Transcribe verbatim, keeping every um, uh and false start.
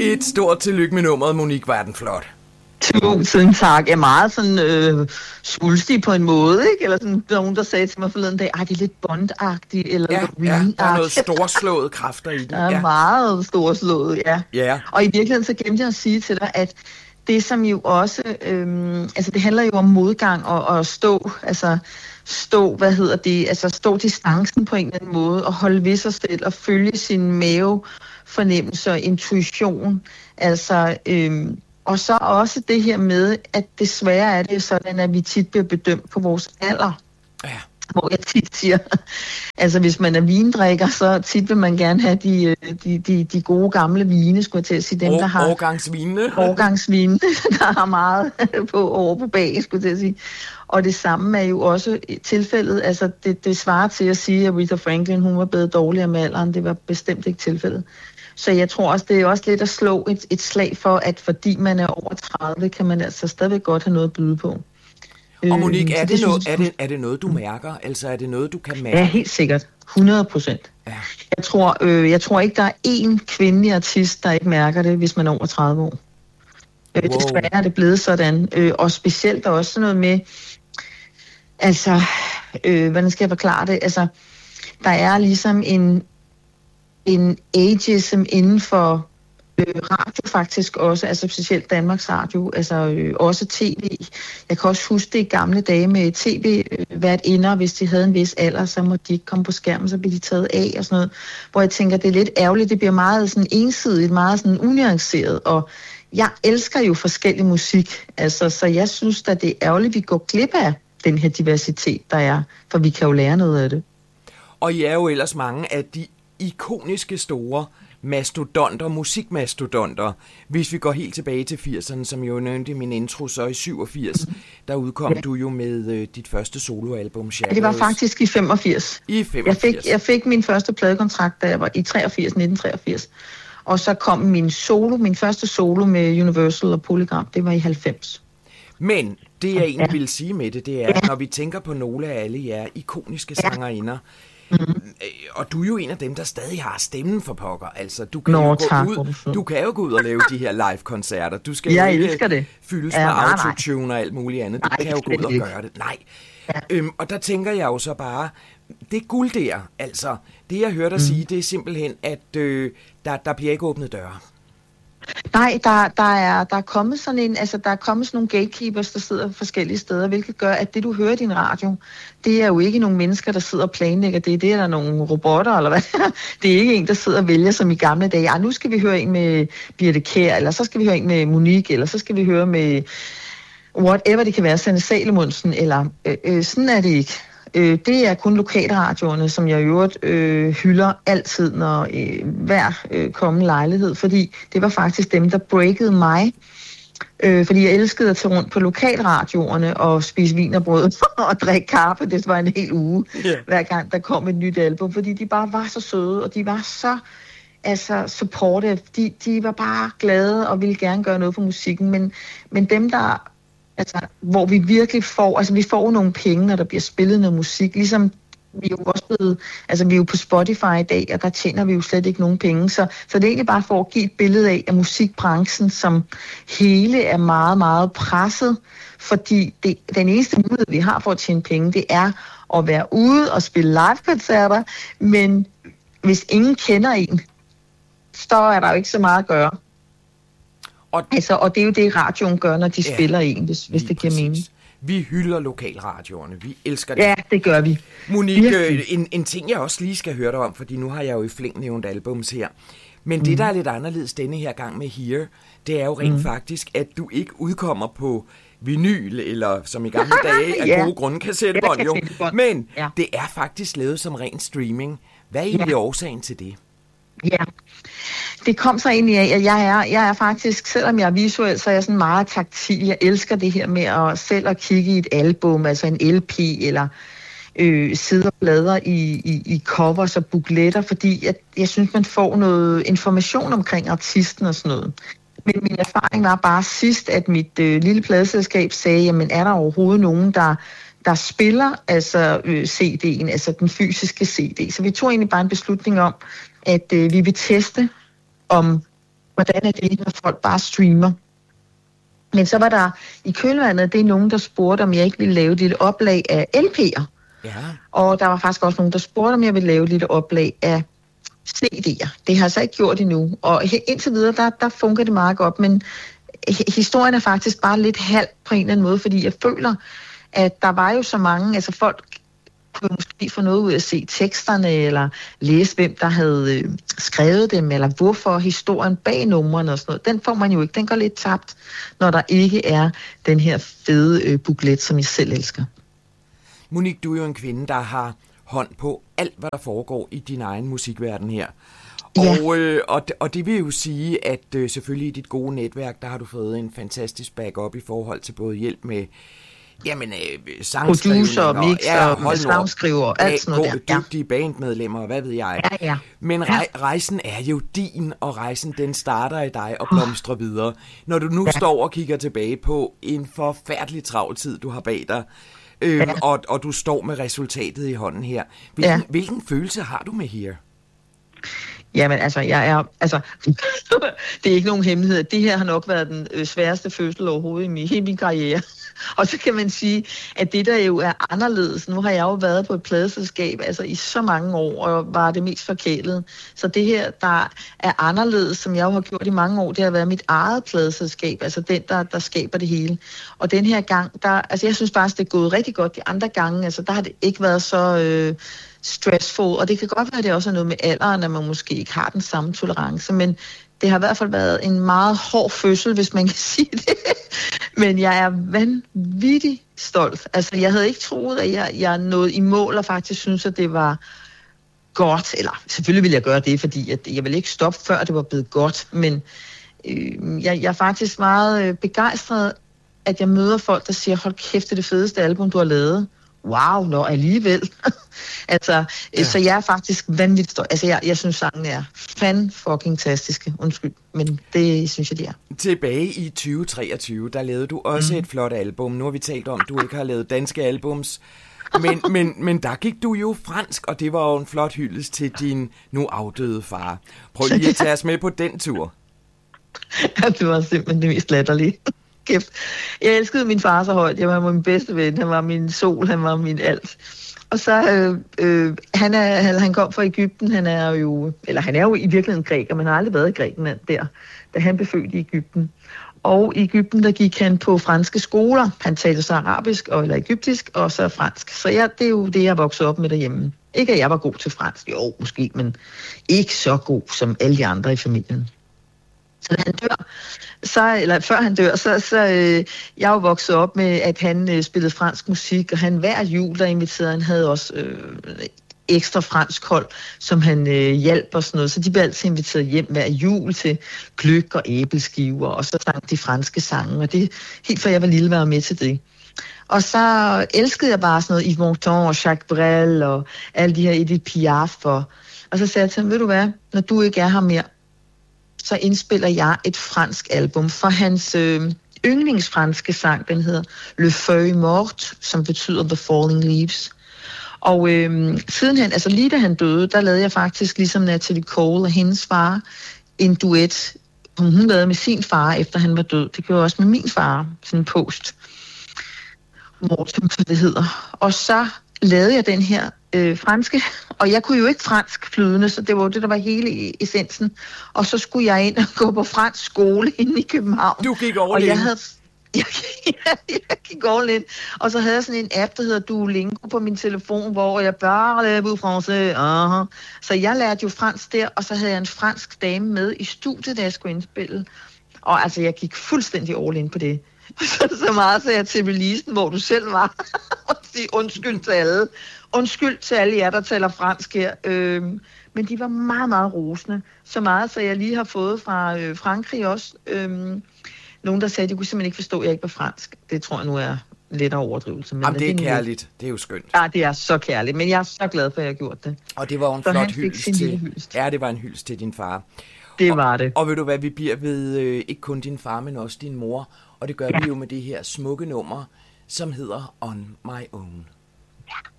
Et stort tillykke med nummeret, Monique, var den flot. Tusind tak. Jeg er meget sådan øh, svulstig på en måde, ikke? Eller sådan nogen, der sagde til mig forleden dag, ej, det er lidt Bond-agtigt, eller ja, ja, der er noget storslåede kræfter i det. Der er ja. meget storslået, ja. ja. Og i virkeligheden, så glemte jeg at sige til dig, at det som jo også, øhm, altså det handler jo om modgang og, og stå, altså stå, hvad hedder det, altså stå distancen på en eller anden måde, og holde ved sig selv, og følge sin mavefornemmelse og intuition, altså, øhm, og så også det her med, at desværre er det sådan, at vi tit bliver bedømt på vores alder. Ja. Hvor jeg tit siger, altså hvis man er vindrikker, så tit vil man gerne have de, de, de, de gode gamle vine, skulle jeg til at sige. Dem, År, der har årgangsvine. Årgangsvine, der har meget på over på bag, skulle jeg til at sige. Og det samme er jo også tilfældet, altså det, det svarer til at sige, at Aretha Franklin, hun var blevet dårligere med alderen. Det var bestemt ikke tilfældet. Så jeg tror også, det er også lidt at slå et, et slag for, at fordi man er over tredive, kan man altså stadigvæk godt have noget at byde på. Og Monique, er det, det, noget, er, det, er det noget, du mærker? Altså, er det noget, du kan mærke? Ja, helt sikkert. hundrede procent. Ja. Jeg tror, øh, jeg tror ikke, der er én kvindelig artist, der ikke mærker det, hvis man er over tredive år. Øh, wow. Desværre er det blevet sådan. Øh, og specielt også noget med, altså, øh, hvordan skal jeg forklare det? Altså, der er ligesom en, en ageism inden for Øh, radio faktisk også, altså specielt Danmarks Radio, altså øh, også tv. Jeg kan også huske det i gamle dage med tv-værtinder, hvis de havde en vis alder, så må de ikke komme på skærmen, så bliver de taget af og sådan noget. Hvor jeg tænker, det er lidt ærgerligt, det bliver meget sådan ensidigt, meget sådan unuanceret, og jeg elsker jo forskellig musik, altså, så jeg synes at det er ærgerligt, at vi går glip af den her diversitet, der er, for vi kan jo lære noget af det. Og I er jo ellers mange af de ikoniske store mastodonter, musikmastodonter. Hvis vi går helt tilbage til firserne, som jo nævnte i min intro, så i syvogfirs, der udkom ja. du jo med øh, dit første soloalbum, Shadows. Ja, det var faktisk i femogfirs. I femogfirs. Jeg fik, jeg fik min første pladekontrakt, da jeg var i treogfirs, nitten treogfirs. Og så kom min solo, min første solo med Universal og Polygram, det var i halvfems. Men det jeg egentlig ja. vil sige med det, det er, ja. når vi tænker på nogle af alle jer ikoniske ja. sangerinder, mm-hmm. og du er jo en af dem, der stadig har stemmen for pokker. Altså, du kan, Nå, jo, tak, gå ud, du kan jo gå ud og lave de her live-koncerter. Du skal jeg jo ikke det. fyldes ja, med autotune og alt muligt andet. Du nej, kan jo gå ud og gøre det. Nej. Ja. Øhm, og der tænker jeg jo så bare, det guld der, altså, det jeg hører dig mm. sige, det er simpelthen, at øh, der, der bliver ikke åbnet døre. Nej, der, der, er, der er kommet sådan en, altså der er kommet sådan nogle gatekeepers, der sidder forskellige steder, hvilket gør, at det du hører i din radio, det er jo ikke nogle mennesker, der sidder og planlægger det, det er der nogle robotter, eller hvad. Det er ikke en, der sidder og vælger som i gamle dage, ja, nu skal vi høre en med Birthe Kjær, eller så skal vi høre en med Monique, eller så skal vi høre med whatever det kan være, Sanne Salomonsen, eller øh, øh, sådan er det ikke. Øh, det er kun lokalradioerne, som jeg i øvrigt øh, hylder altid, når øh, hver øh, kommende lejlighed, fordi det var faktisk dem, der breakede mig, øh, fordi jeg elskede at tage rundt på lokalradioerne og spise wienerbrød og drikke kaffe. Det var en hel uge, yeah. hver gang der kom et nyt album, fordi de bare var så søde, og de var så altså supportive. De, de var bare glade og ville gerne gøre noget for musikken, men, men dem, der altså, hvor vi virkelig får, altså vi får nogle penge, når der bliver spillet noget musik, ligesom vi er jo også blevet, altså vi er jo på Spotify i dag, og der tjener vi jo slet ikke nogen penge, så, så det er egentlig bare for at give et billede af, at musikbranchen som hele er meget, meget presset, fordi det, den eneste mulighed, vi har for at tjene penge, det er at være ude og spille live-koncerter, men hvis ingen kender en, så er der jo ikke så meget at gøre. Og, altså, og det er jo det, radioen gør, når de ja, spiller en, hvis, hvis det giver mening. Vi hylder lokalradioerne. Vi elsker det. Ja, det gør vi. Monique, en, en ting, jeg også lige skal høre dig om, fordi nu har jeg jo i flæng nævnt albums her. Men mm. det, der er lidt anderledes denne her gang med Here, det er jo rent mm. faktisk, at du ikke udkommer på vinyl, eller som i gamle dage, af ja. gode grunde kassettebånd, jo. Men ja. det er faktisk lavet som ren streaming. Hvad er egentlig ja. årsagen til det? Ja, det kom så egentlig af, at jeg er, jeg er faktisk, selvom jeg er visuel, så er jeg sådan meget taktil. Jeg elsker det her med at selv at kigge i et album, altså en L P, eller øh, sidde og bladre i, i, i covers og bukletter, fordi jeg, jeg synes, man får noget information omkring artisten og sådan noget. Men min erfaring var bare sidst, at mit øh, lille pladeselskab sagde, jamen er der overhovedet nogen, der der spiller altså øh, C D'en, altså den fysiske C D. Så vi tog egentlig bare en beslutning om, at øh, vi vil teste, om hvordan er det, når folk bare streamer? Men så var der i kølvandet, det er nogen, der spurgte, om jeg ikke ville lave et lille oplag af L P'er. Ja. Og der var faktisk også nogen, der spurgte, om jeg ville lave et lille oplag af C D'er. Det har jeg så ikke gjort endnu. Og indtil videre, der, der fungerer det meget godt, men historien er faktisk bare lidt halv på en eller anden måde, fordi jeg føler, at der var jo så mange, altså folk kunne måske få noget ud af at se teksterne, eller læse, hvem der havde øh, skrevet dem, eller hvorfor historien bag numrene og sådan noget. Den får man jo ikke. Den går lidt tabt, når der ikke er den her fede øh, booklet, som jeg selv elsker. Monique, du er jo en kvinde, der har hånd på alt, hvad der foregår i din egen musikverden her. Ja. Og, øh, og, og det vil jo sige, at øh, selvfølgelig i dit gode netværk, der har du fået en fantastisk backup i forhold til både hjælp med jamen, øh, sangskrivning producer, mixer, ja, sangskriver og alt sådan noget der. Dygtige ja. bandmedlemmer, og hvad ved jeg. Ja, ja. Men rej, rejsen er jo din, og rejsen den starter i dig og blomstrer videre. Når du nu ja. står og kigger tilbage på en forfærdelig travl tid, du har bag dig, øh, ja. og, og du står med resultatet i hånden her. Hvilken, ja. hvilken følelse har du med her? Jamen altså, jeg er, altså, det er ikke nogen hemmelighed. Det her har nok været den øh, sværeste fødsel overhovedet i min, hele min karriere. Og så kan man sige, at det der jo er anderledes. Nu har jeg jo været på et pladeselskab altså i så mange år, og var det mest forkælet. Så det her, der er anderledes, som jeg jo har gjort i mange år, det har været mit eget pladeselskab, altså den, der, der skaber det hele. Og den her gang, der, altså jeg synes faktisk, det er gået rigtig godt. De andre gange, altså der har det ikke været så Øh, stressful, og det kan godt være, at det også er noget med alderen, at man måske ikke har den samme tolerance, men det har i hvert fald været en meget hård fødsel, hvis man kan sige det. Men jeg er vanvittig stolt. Altså, jeg havde ikke troet, at jeg, jeg nåede i mål, og faktisk synes, at det var godt. Eller selvfølgelig ville jeg gøre det, fordi at jeg ville ikke stoppe, før det var blevet godt. Men øh, jeg, jeg er faktisk meget øh, begejstret, at jeg møder folk, der siger, hold kæft, det er det fedeste album, du har lavet. Wow, nå alligevel. altså, ja. Så jeg er faktisk vanvittigt stolt. Altså, jeg, jeg synes, sangen er fan-fucking-tastiske. Undskyld, men det synes jeg, det er. Tilbage i tyve treogtyve, der lavede du også mm. et flot album. Nu har vi talt om, at du ikke har lavet danske albums. Men, men, men der gik du jo fransk, og det var jo en flot hyldest til din nu afdøde far. Prøv lige at tage os med på den tur. Ja, det var simpelthen det mest latterlige. Kæft. Jeg elskede min far så højt. Jeg var min bedste ven. Han var min sol. Han var min alt. Og så, øh, øh, han, er, han kom fra Egypten. Han er jo, eller han er jo i virkeligheden græker, men han har aldrig været i Grækenland der, da han blev født i Egypten. Og i Egypten, der gik han på franske skoler. Han talte så arabisk, og, eller egyptisk, og så fransk. Så jeg, det er jo det, jeg voksede op med derhjemme. Ikke at jeg var god til fransk. Jo, måske, men ikke så god som alle de andre i familien. Så da han dør, så, eller før han dør, så, så øh, jeg er jo vokset op med, at han øh, spillede fransk musik, og han hver jul, der inviterede, han havde også øh, ekstra fransk hold, som han øh, hjalp og sådan noget. Så de blev altid inviteret hjem hver jul til gløgg og æbleskiver, og så sang de franske sange, og det helt før jeg var lille, var jeg med til det. Og så elskede jeg bare sådan noget Yves Montand og Jacques Brel og alle de her Edith Piaf, og, og så sagde jeg til ham, ved du hvad, når du ikke er her mere, så indspiller jeg et fransk album for hans øh, yndlingsfranske sang, den hedder Le Feuille Morte, som betyder The Falling Leaves. Og øh, sidenhen, altså lige da han døde, der lavede jeg faktisk ligesom Natalie Cole og hendes far en duet, som hun lavede med sin far, efter han var død. Det gjorde jeg også med min far, sådan en post. Mortem, som det hedder. Og så lavede jeg den her øh, franske, og jeg kunne jo ikke fransk flydende, så det var det, der var hele essensen. Og så skulle jeg ind og gå på fransk skole inde i København. Du gik all og in. jeg havde, jeg, jeg, jeg gik all in. Og så havde jeg sådan en app, der hedder Duolingo på min telefon, hvor jeg bare lavede français. Uh-huh. Så jeg lærte jo fransk der, og så havde jeg en fransk dame med i studiet, da jeg skulle indspille. Og altså, jeg gik fuldstændig all in på det. Så, så meget sagde jeg til releasen, hvor du selv var, og sige undskyld til alle. Undskyld til alle jer, der taler fransk her. Øhm, men de var meget, meget rosende. Så meget, så jeg lige har fået fra øh, Frankrig også. Øhm, nogen, der sagde, at de kunne simpelthen ikke forstå, at jeg ikke var fransk. Det tror jeg nu er lidt af overdrivelse. Men Jamen, det er kærligt. Det er jo skønt. Ja, det er så kærligt. Men jeg er så glad for, at jeg har gjort det. Og det var jo en så flot hyldest til... hyldest. Ja, det var en hyldest til din far. Det og, var det. Og ved du hvad, vi bliver ved øh, ikke kun din far, men også din mor. Og det gør ja. vi jo med det her smukke nummer, som hedder On My Own. Ja.